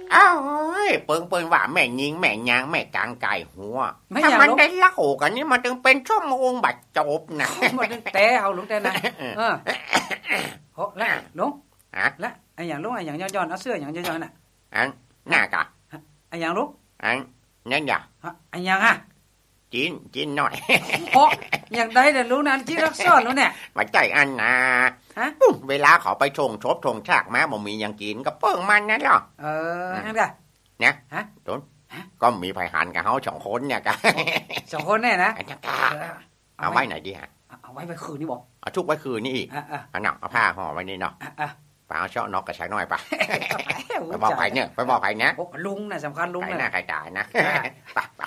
อ้าวเปิงว่าแม่ยิงแม่ยางแม่กลางไก่หัวถ้ามันได้เล่ากันนี่มันถึงเป็นชั่วโมงบัดจบนะมันแต่เอาลุงแต่นะโหแล้วลุงแล้วไอ้อย่างลุงไอ้อย่างย้อนเอาเสื้ออย่างย้อนน่ะหน้ากะไอ้อย่างลุงนั่นอย่าไอ้อย่างอ่ะจีนหน่อยโอ้อย่างใดเด้อลุงนั้นที่รักซ่อนลุงเนี่ยว่าใจอันนะเวลาเขาไปชงชบชงฉากมาบ่มีอย่างกินก็เปิ้งมันนั่นหรอนั่นกะเนี่ยต้นก็มีไผหันกับเฮา2คนเนี่ยกะ 2คนแน่นะเอาไว้ไหนดีฮะเอาไว้คืนนี่บ่เอาชุกไว้คืนนี่อีกเนาะเอาผ้าห่อไว้นี่เนาะไปเอาเชาะนอกกระชายน้อยไปบอกไผเนี่ยไปบอกไผนะลุงน่ะสำคัญลุงน่ะใครจ่ายนะไป